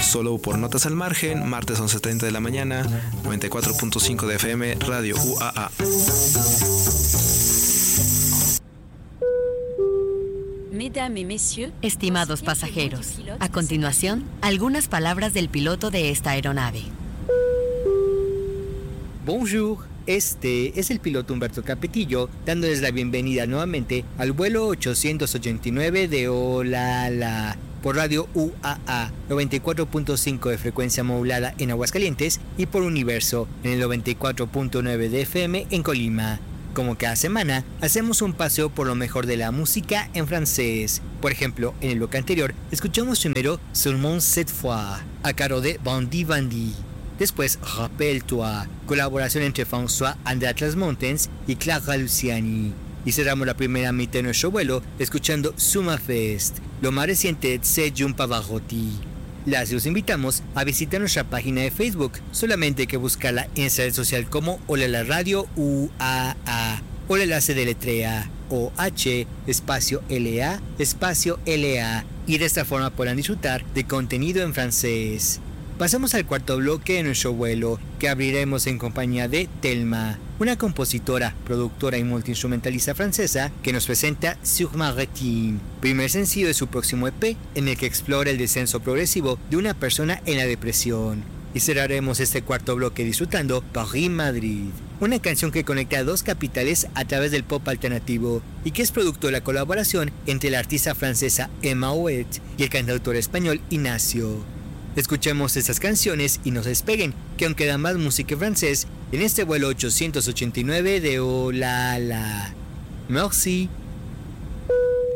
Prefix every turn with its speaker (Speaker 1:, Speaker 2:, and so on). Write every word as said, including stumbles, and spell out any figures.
Speaker 1: solo por Notas al Margen, martes once treinta de la mañana, noventa y cuatro punto cinco de F M, Radio U A A.
Speaker 2: Estimados pasajeros, a continuación, algunas palabras del piloto de esta aeronave.
Speaker 3: Bonjour, este es el piloto Humberto Capetillo, dándoles la bienvenida nuevamente al vuelo ochocientos ochenta y nueve de Olala, por Radio U A A, noventa y cuatro punto cinco de frecuencia modulada en Aguascalientes y por Universo, en el noventa y cuatro punto nueve de F M en Colima. Como cada semana, hacemos un paseo por lo mejor de la música en francés. Por ejemplo, en el bloque anterior, escuchamos primero Seulement cette fois, a cargo de Bandy Bandy. Después, Rappelle-toi, colaboración entre François and the Atlas Mountains y Clara Luciani. Y cerramos la primera mitad de nuestro vuelo escuchando Summer Fest, lo más reciente de C'est Jun Pavarotti. Las los invitamos a visitar nuestra página de Facebook, solamente hay que buscarla en esa red social como Olala Radio U A A. Olala se deletrea O H espacio L A espacio L A y de esta forma podrán disfrutar de contenido en francés. Pasamos al cuarto bloque de nuestro vuelo, que abriremos en compañía de Thelma, una compositora, productora y multiinstrumentalista francesa que nos presenta Sur ma rétine, primer sencillo de su próximo E P, en el que explora el descenso progresivo de una persona en la depresión. Y cerraremos este cuarto bloque disfrutando Paris-Madrid, una canción que conecta a dos capitales a través del pop alternativo y que es producto de la colaboración entre la artista francesa Emma Ouet y el cantautor español Ignacio. Escuchemos estas canciones y no se despeguen, que aún queda más música en francés en este vuelo ochocientos ochenta y nueve de Olala. Merci.